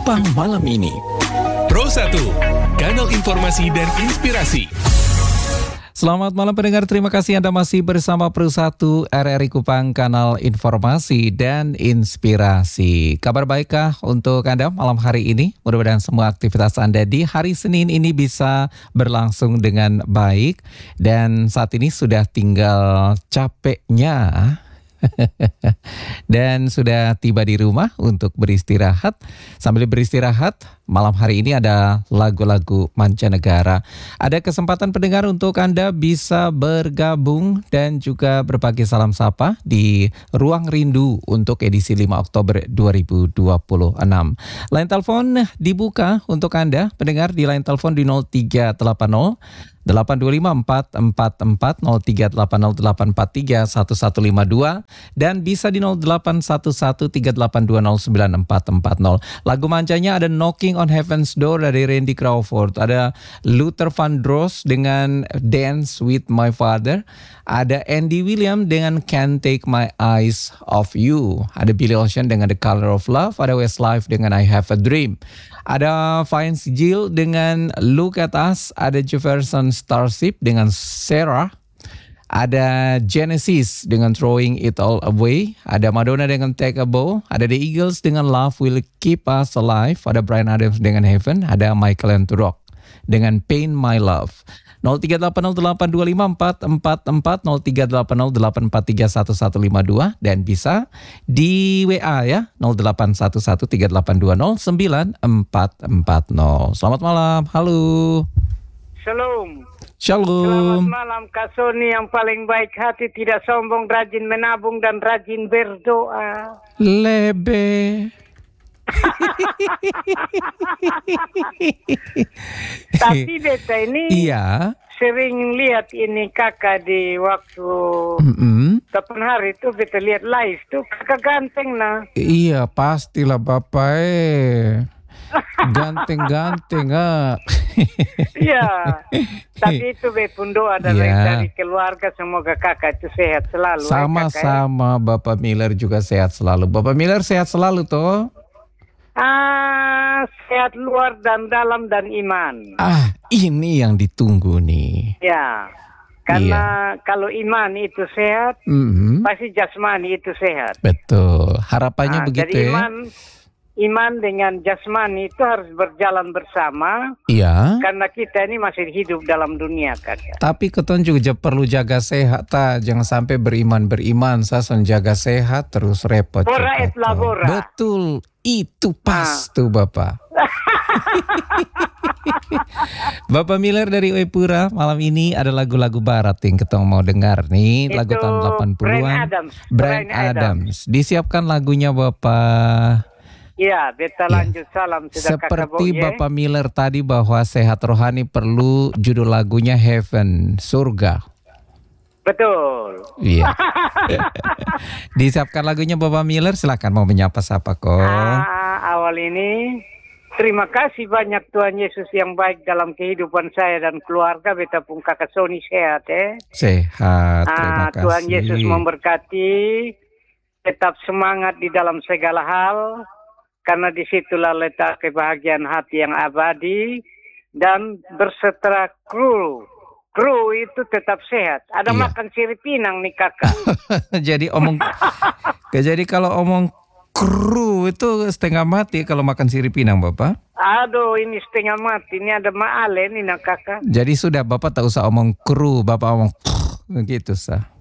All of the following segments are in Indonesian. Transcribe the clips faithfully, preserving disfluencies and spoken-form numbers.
Kupang malam ini. Pro satu, kanal informasi dan inspirasi. Selamat malam pendengar, terima kasih Anda masih bersama Pro satu R R I Kupang, kanal informasi dan inspirasi. Kabar baikkah untuk Anda malam hari ini? Mudah-mudahan semua aktivitas Anda di hari Senin ini bisa berlangsung dengan baik. Dan saat ini sudah tinggal capeknya dan sudah tiba di rumah untuk beristirahat. Sambil beristirahat, malam hari ini ada lagu-lagu mancanegara. Ada kesempatan pendengar untuk Anda bisa bergabung dan juga berbagi salam sapa di Ruang Rindu untuk edisi lima Oktober dua ribu dua puluh enam. Line telepon dibuka untuk Anda pendengar di line telepon di nol tiga delapan nol delapan dua lima empat empat empat nol tiga delapan nol delapan empat tiga satu satu lima dua dan bisa di nol delapan satu satu tiga delapan dua nol sembilan empat empat nol. Lagu mancanya ada Knocking on Heaven's Door dari Randy Crawford, ada Luther Vandross dengan Dance with My Father, ada Andy William dengan Can't Take My Eyes Off You, ada Billy Ocean dengan The Color of Love, ada Westlife dengan I Have a Dream, ada Vince Gill dengan Look at Us, ada Jefferson Starship dengan Sarah, ada Genesis dengan Throwing It All Away, ada Madonna dengan Take a Bow, ada The Eagles dengan Love Will Keep Us Alive, ada Bryan Adams dengan Heaven, ada Michael Anthony dengan Pain My Love. nol tiga delapan nol delapan dua lima empat empat empat nol tiga delapan nol delapan empat tiga satu satu lima dua dan bisa di W A ya nol delapan satu satu tiga delapan dua nol sembilan empat empat nol. Selamat malam, halo. Shalom. Shalom. Selamat malam Kak Sony yang paling baik hati, tidak sombong, rajin menabung dan rajin berdoa. Lebe. Tapi beta ini Iya. sering lihat ini kakak di waktu Mm-mm. kapan hari itu beta lihat live tuh kakak ganteng nah. Iya pastilah Bapak eh. Ganteng-ganteng ah. Iya. Tapi itu beta doa dari, Iya. dari keluarga, semoga kakak itu sehat selalu. eh, kakak, eh. Sama-sama Bapak Miller juga sehat selalu. Bapak Miller sehat selalu toh? Ah, sehat luar dan dalam dan iman. Ah, ini yang ditunggu nih. Ya. Karena kalau iman itu sehat, Mhm. pasti jasmani itu sehat. Betul. Harapannya Nah, begitu jadi ya. iman, iman dengan jasmani itu harus berjalan bersama. Iya. Karena kita ini masih hidup dalam dunia, kakak. Tapi keton juga perlu jaga sehat ta. Jangan sampai beriman-beriman saya jaga sehat terus repot. Bora juga, et labora. toh. Betul. Itu pas tuh Bapak. Bapak Miller dari Uepura, malam ini ada lagu-lagu barat yang kita mau dengar nih. Itu Lagu tahun delapan puluhan. Bryan Adams. Bryan Bryan Adams. Disiapkan lagunya Bapak. Ya, beta Ya. lanjut salam sudah kakak Seperti Bo, ya. Bapak Miller tadi bahwa sehat rohani perlu, judul lagunya Heaven, surga. Betul. Iya. Disiapkan lagunya Bapak Miller, silakan mau menyapa siapa kok. Ah, awal ini terima kasih banyak Tuhan Yesus yang baik dalam kehidupan saya dan keluarga. Beta pun kakak Sony sehat eh. Sehat, terima Ah, kasih. Tuhan Yesus memberkati. Tetap semangat di dalam segala hal. Karena disitulah letak kebahagiaan hati yang abadi. Dan berserta kru. Kru itu tetap sehat. Ada Iya. makan sirip pinang nih kakak. Jadi omong Jadi kalau omong kru itu setengah mati kalau makan sirip pinang Bapak. Aduh, ini setengah mati. Ini ada maale nih nak kakak. Jadi sudah Bapak tak usah omong kru, Bapak omong gitu sah.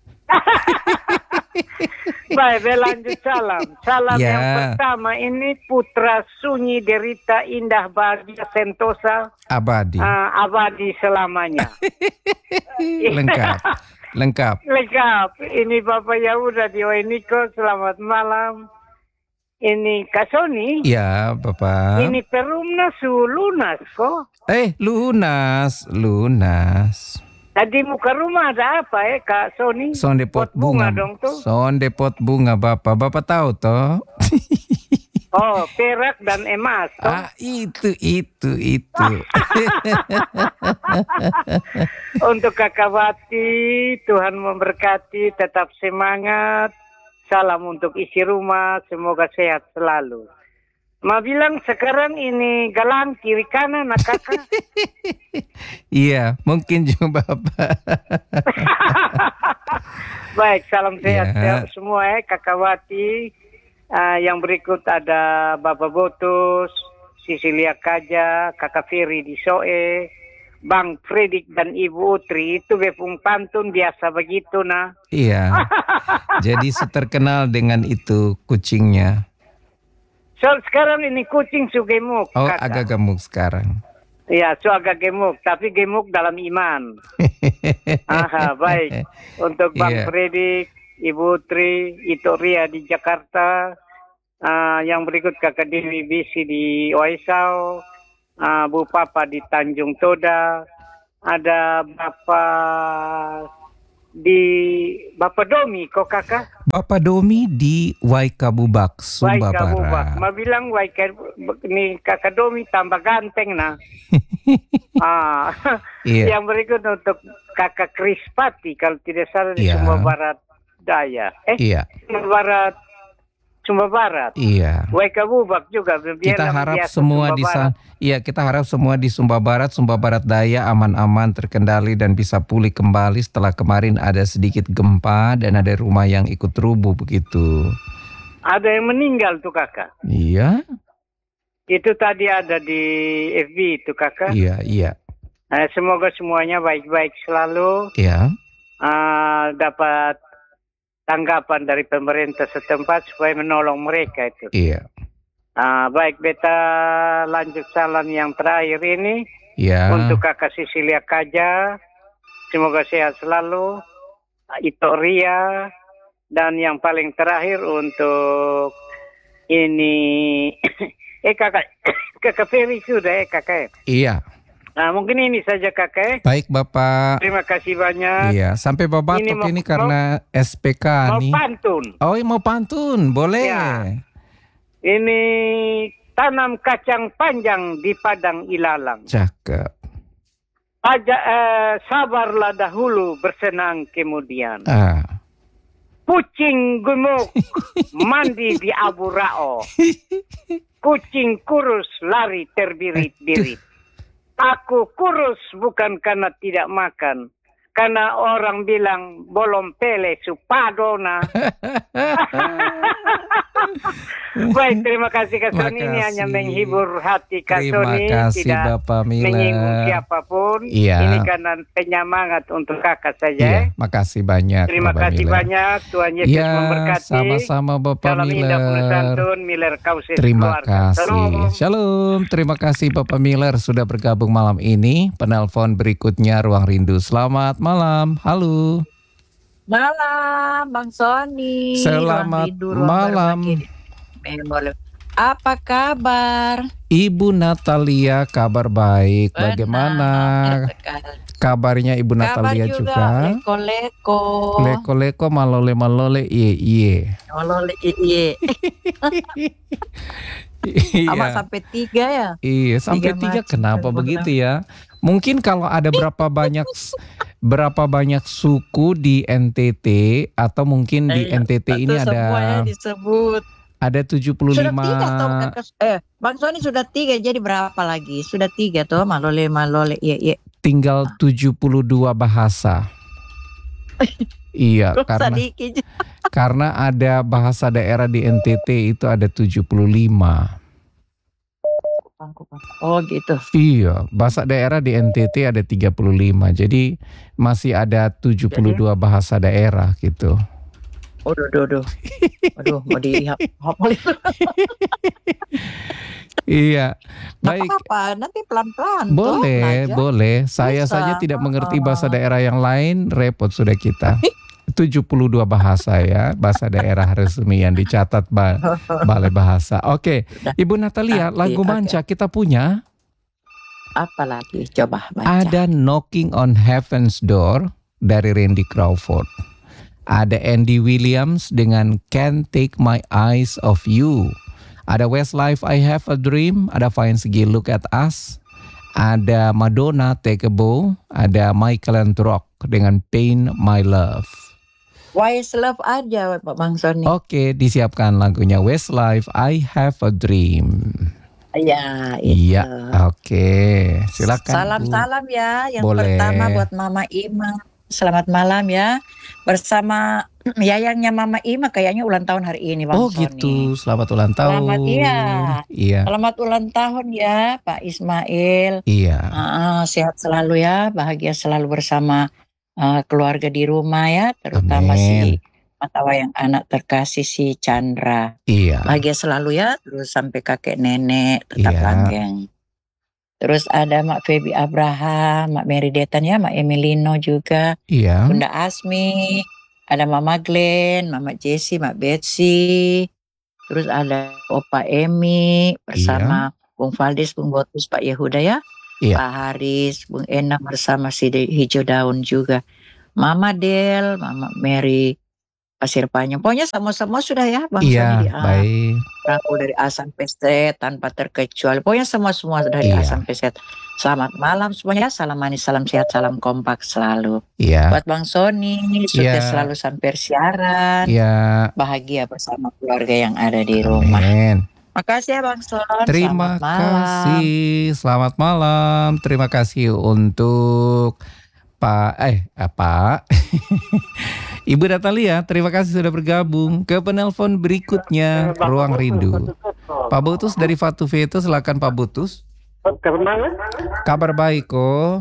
Baik, lanjut salam. Salam Ya. yang pertama ini Putra Sunyi Derita Indah Bahagia Sentosa Abadi. ah, abadi selamanya. Lengkap. Lengkap. Lengkap. Ini Bapak Yahuda di Oeniko. Selamat malam. Ini Kak Sony. Ya, Bapak. Ini perumna su lunas kok. Eh, lunas, lunas. Tadi muka rumah ada apa ya Kak Sony? Sonde pot bunga, dong tuh. Sonde pot bunga Bapak. Bapak tahu toh? Oh, perak dan emas toh. Ah, itu, itu, itu. Untuk Kakak Wati, Tuhan memberkati, tetap semangat. Salam untuk isi rumah, semoga sehat selalu. Ma bilang sekarang ini galang kiri kanan nak kakak. Iya, mungkin juga Bapak. Baik, salam sehat Ya. semua ya Kakawati. Uh, yang berikut ada Bapak Botus, Sisilia Kaja, Kakak Firi di Soe, Bang Fredik dan Ibu Utri. Itu bepung pantun biasa begitu nah. Iya. Jadi terkenal dengan itu kucingnya. So sekarang ini kucing su gemuk. Oh, kakak. agak gemuk sekarang. Iya, so agak gemuk, tapi gemuk dalam iman. Aha, baik. Untuk Bang Iya. Fredik, Ibu Tri, Ito Ria di Jakarta, uh, yang berikut Kakak Dewi Bisi di Waisau, uh, Bu Papa di Tanjung Toda, ada Bapak di Bapak Domi, kok kakak? Bapak Domi di Waikabubak, Sumba Waikabubak. Barat. Ma bilang Waika ini Kakak Domi tambah ganteng nah. ah, Iya. Yang berikut untuk Kakak Krispati kalau tidak salah di Iya. Sumba Barat Daya. Eh, Iya, Sumba Barat, Sumba Barat. iya. Waikabubak juga. Kita harap semua di sana, iya kita harap semua di Sumba Barat, Sumba Barat Daya aman-aman, terkendali dan bisa pulih kembali setelah kemarin ada sedikit gempa dan ada rumah yang ikut rubuh begitu. Ada yang meninggal tuh kakak. Iya, Itu tadi ada di F B itu kakak. iya, iya, Eh, semoga semuanya baik-baik selalu. iya. Ah, dapat tanggapan dari pemerintah setempat supaya menolong mereka itu. Iya, Ah, baik, beta lanjut salam yang terakhir ini iya. untuk Kakak Sisilia Kaja. Semoga sehat selalu. Ito Ria. Dan yang paling terakhir untuk ini eh kakak kakak Ferry sudah eh kakak. Iya. Nah mungkin ini saja kakak. Baik Bapak. Terima kasih banyak. Iya, sampai Bapak Ini ini, mau- ini karena S P K Mau nih. pantun. Oh, mau pantun, boleh. Ya. Ini tanam kacang panjang di padang ilalang. Cakep. Aja, eh, sabarlah dahulu, bersenang kemudian. Ah. Kucing gemuk mandi di Abu Rao. Kucing kurus lari terbirit-birit. Aku kurus bukan karena tidak makan. Karena orang bilang bolong pele supadona. Baik, terima kasih Kak Soni. Ini hanya Makasih. menghibur hati Kak Terima Soni. kasih Tidak Bapak Miller. menyinggung siapapun. Iya. Ini karena penyemangat untuk kakak saja. Iya, makasih banyak Terima Bapak kasih Miller. banyak. Tuhan Yesus Iya, memberkati. sama-sama Bapak Salam indah Miller. Santun, Miller Kausis Terima keluarga. kasih. Shalom. Shalom. Terima kasih Bapak Miller sudah bergabung malam ini. Penelpon berikutnya Ruang Rindu. Selamat malam. Halo. Malam, Bang Sony. Selamat Ruang Rindu, Ruang malam. Berbagi. Memori. Apa kabar? Ibu Natalia, kabar baik. Bagaimana Benar sekali. kabarnya Ibu Kabar Natalia juga, juga? leko-leko. Leko-leko, malole-malole, iye iye. Olole, iye. Sama Iya. sampai tiga ya? Iya, sampai Tiga tiga. macam Kenapa berbeda. begitu ya? Mungkin kalau ada berapa banyak berapa banyak suku di N T T atau mungkin di Iya, N T T ini itu semuanya ada disebut. ada tujuh puluh Sudah lima. tiga toh, Kakak. Eh, Bang Sony sudah tiga, jadi berapa lagi? Sudah tiga toh, malole, malole, iya, iya. Tinggal tujuh puluh dua bahasa. Iya, karena Sedikit. karena ada bahasa daerah di N T T itu ada tujuh puluh lima. Oh gitu. Iya, bahasa daerah di N T T ada tiga puluh lima. Jadi masih ada tujuh puluh dua bahasa daerah gitu. Aduh, aduh, aduh. Aduh, mau dihafal itu. Iya. Nggak Baik. apa-apa, nanti pelan-pelan. toh, Boleh, belajar. boleh. Saya Bisa. saja tidak mengerti Ah. bahasa daerah yang lain, repot sudah kita. tujuh puluh dua bahasa ya, bahasa daerah resmi yang dicatat ba- Balai Bahasa. Oke, Ibu Natalia, Oke, lagu oke. manca kita punya Apa lagi? Coba baca. ada Knocking on Heaven's Door dari Randy Crawford. Ada Andy Williams dengan Can't Take My Eyes Off You. Ada Westlife, I Have a Dream. Ada Vince Gill, Look at Us. Ada Madonna, Take a Bow. Ada Michael and Rock dengan Pain My Love. Westlife aja Pak Bang Sony. Oke, disiapkan lagunya Westlife, I Have a Dream. Iya, Iya, itu. oke. Silakan. Bu. Salam-salam ya. Yang Boleh. pertama buat Mama Ima. Selamat malam ya. Bersama yayangnya Mama Ima kayaknya ulang tahun hari ini Bang Oh Sony. gitu, selamat ulang tahun. Selamat iya. Iya. Selamat ulang tahun ya Pak Ismail. Iya. Ah, sehat selalu ya, bahagia selalu bersama uh, keluarga di rumah ya, terutama Amin. si mata wayang anak terkasih si Chandra. Iya. Bahagia selalu ya, terus sampai kakek nenek tetap Iya. langgeng. Terus ada Mak Feby Abraham, Mak Mary Detan ya, Mak Emilino juga, Iya. Bunda Asmi, ada Mama Glenn, Mama Jessie, Mak Betsy, terus ada Opa Emi bersama Bung Valdis, Bung Botus, Pak Yehuda ya, Iya. Pak Haris, Bung Endang bersama si De- Hijau Daun juga, Mama Del, Mama Mary Pasir Panjang. Pokoknya semua-semua sudah ya Bang Iya, Sony di A. baik. Rangkul dari A sampai Z tanpa terkecuali. Pokoknya semua-semua dari A Iya. sampai Z. Selamat malam semuanya. Salam manis, salam sehat, salam kompak selalu. Iya. Buat Bang Sony, sukses Iya. selalu sampai siaran. Iya. Bahagia bersama keluarga yang ada di rumah. Amin. Makasih ya Bang Son. Terima Selamat malam. kasih. Selamat malam. Terima kasih untuk Pak eh apa? Ibu Natalia, terima kasih sudah bergabung ke penelpon berikutnya Ruang Rindu. Pak Butus dari Fatu Veto, silakan Pak Butus. Kemana? Kabar baik kok.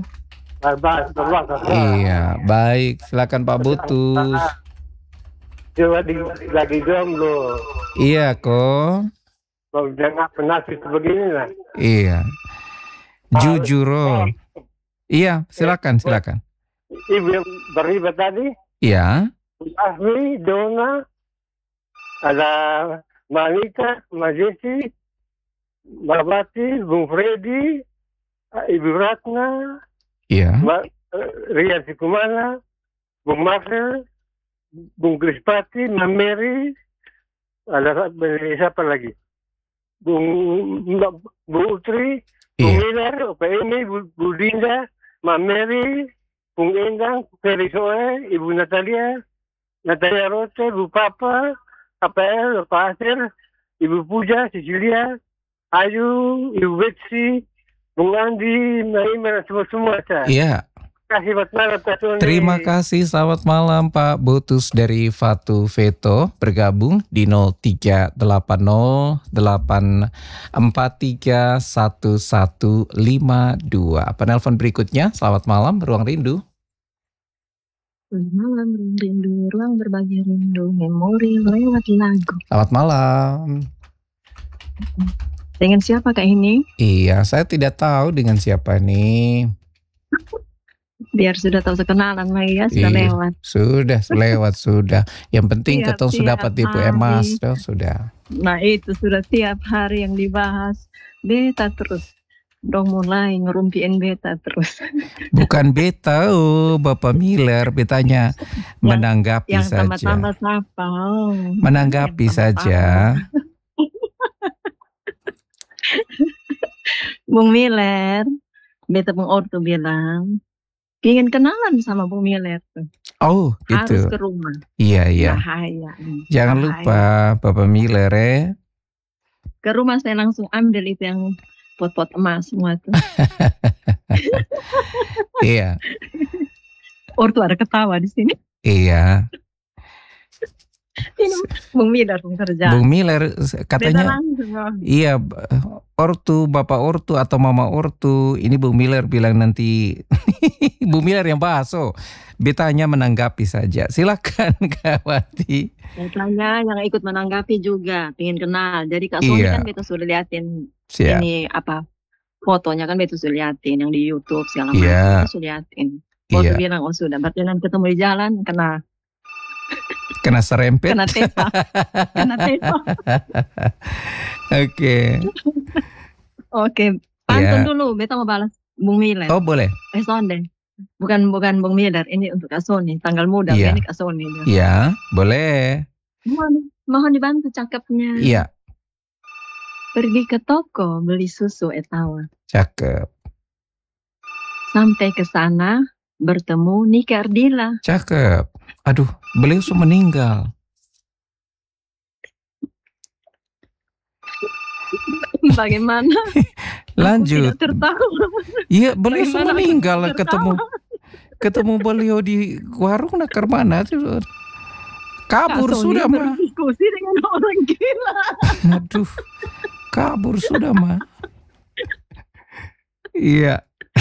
Iya, baik. Silakan Pak Butus. Coba di, lagi jomblo. Iya kok. Kalau jangan pernah begini lah. Iya. Jujur. Oh. Iya, silakan, silakan. Ibu yang berlibat tadi, Iya. Ahli, Dona, ada Malika, Mbak Jesi, Mbak Bati, Bung Freddy, Ibu Ratna, Iya. Mbak eh, Ria Sikumana, Bung Marcel, Bung Krispati, Mbak Mary, ada siapa lagi? Bung Mbak Bu Utri, Bung Iya. Miller, Opa Emi, Bu, Bu Dinda, Mbak Mary, Bung Endang, Ferry Soe, Ibu Natalia, Natalia Rote, Bu Papa, A P L, Pak Asir, Ibu Puja, Cecilia, Ayu, Ibu Betsy, Bung Andi, Mbak Ima, semua-semua. Iya. Terima kasih buat malam, Pak Sony. Terima kasih, selamat malam Pak Butus dari Fatu Veto bergabung di nol tiga delapan nol delapan empat tiga satu satu lima dua. Penelpon berikutnya, selamat malam Ruang Rindu. Selamat malam, rindu, ruang berbagi rindu, memori lewat lagu. Selamat malam. Dengan siapa Kak ini? Iya, saya tidak tahu dengan siapa nih. Biar sudah tahu sekenalan lagi ya, sudah Iya. lewat. Sudah, selewat sudah. Yang penting Tiap- ketong sudah tiap dapat tipu hari. emas, toh sudah. Nah itu sudah tiap hari yang dibahas. Beta terus. Dong mulai ngerumpiin beta terus. Bukan beta, oh Bapak Miller, betanya menanggapi Yang saja. tambah-tambah siapa? Oh, Menanggapi yang saja. Bung Miller, beta Bung Orto bilang, ingin kenalan sama Bung Miller tuh. Oh, Harus gitu. ke rumah. Iya, iya. Bahaya. Jangan Bahaya. lupa Bapak Miller ya. Ke rumah saya langsung ambil itu yang pot-pot emas semua tuh. Iya, Ortu ada ketawa di sini. iya. Ini Bung Miller kerja. Bung Miller Beta katanya, langsung, oh, iya, ortu, bapak ortu atau mama ortu. Ini Bung Miller bilang nanti, Bung Miller yang bahas. Oh, betanya menanggapi saja. Silakan Kak Wati. Betanya yang ikut menanggapi juga pengen kenal. Jadi Kak Sony Iya. kan beta sudah liatin Siap. ini apa fotonya kan beta sudah liatin yang di YouTube segala Iya. macam. Beta sudah liatin. Waktu Iya. bilang oh sudah, berarti nanti ketemu di jalan kena Kena serempet. kena tesa, kena tesa. Oke. Oke, pantun Iya. dulu. Beta mau balas Bung Miller. Oh boleh. Eh Sonde. Bukan bukan Bung Miller, ini untuk Kak Sony. Tanggal muda, Iya. ini Kak Sony. Iya, boleh. Mohon, mohon dibantu cakepnya. Iya, Pergi ke toko beli susu etawa. cakep. Sampai ke sana bertemu Niki Ardila. Cakep. Aduh, beliau sudah meninggal. Bagaimana? Lanjut. Aku tidak tertawa. Iya, beliau sudah Bagaimana aku meninggal. tertawa? Ketemu ketemu beliau di warung nak ke mana tuh? Kabur Kak Sony sudah mah. berdiskusi dengan orang gila. Aduh, kabur sudah mah. Iya,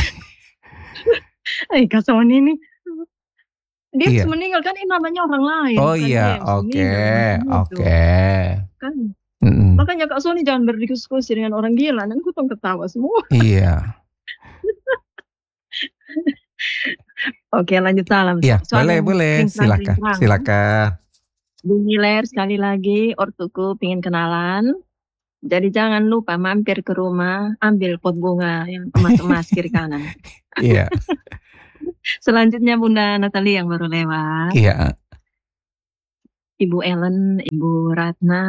Eh, Kak Sony nih. Dia Iya. meninggal kan ini namanya orang lain. oh bukan iya, James. oke, Meninggal, oke. gitu. Kan. Mm-mm. Makanya Kak Sony jangan berdiskusi dengan orang gila. Nanti aku ketawa semua. Iya, Oke, lanjut salam. iya, Soal boleh, yang boleh, ring-ring, silakan, ring-ring. silakan. Bung Hiler, sekali lagi ortuku pingin kenalan. Jadi jangan lupa mampir ke rumah, ambil pot bunga yang emas-emas kiri kanan. Iya, Selanjutnya Bunda Natali yang baru lewat. iya, Ibu Ellen, Ibu Ratna,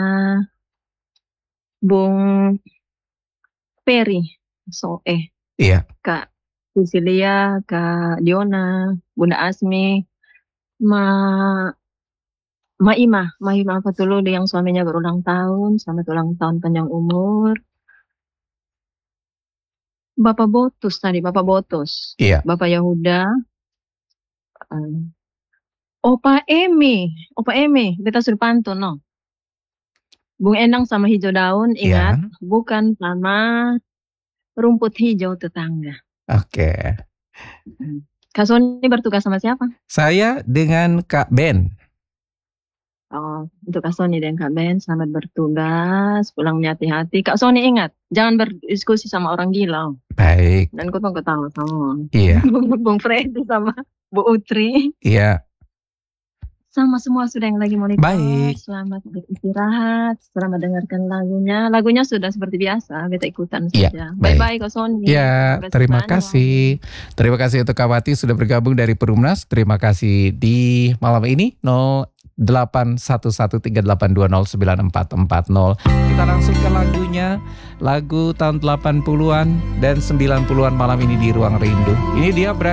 Bung Peri, so eh iya, Kak Cecilia, Kak Diona, Bunda Asmi, Ma Ma Ima, Ma Ima Fatuludi yang suaminya berulang tahun, selamat ulang tahun panjang umur. Bapak Botus tadi, Bapak Botus, iya, Bapak Yahuda, um, Opa Emi, Opa Emi, beta sudah pantun no. Bung Endang sama hijau daun, iya. ingat bukan sama rumput hijau tetangga. Oke. Kak Sony bertugas sama siapa? Saya dengan Kak Ben. Oh, untuk Kak Sony dan Kak Ben, selamat bertugas, pulangnya hati-hati. Kak Sony ingat, jangan berdiskusi sama orang gila. Baik. Dan kau tuh ketawa sama Iya, Bung Freddy sama Bu Utri. iya. Sama semua sudah yang lagi monitor. Baik. Selamat beristirahat, selamat dengarkan lagunya. Lagunya sudah seperti biasa, kita ikutan Iya, saja. baik. Bye-bye Kak Sony. Ya, Sampai terima Spanyol. kasih. Terima kasih untuk Kak Wati sudah bergabung dari Perumnas. Terima kasih di malam ini nol delapan satu satu tiga delapan dua nol sembilan empat empat nol. Kita langsung ke lagunya. Lagu tahun delapan puluhan dan sembilan puluhan malam ini di Ruang Rindu. Ini dia berada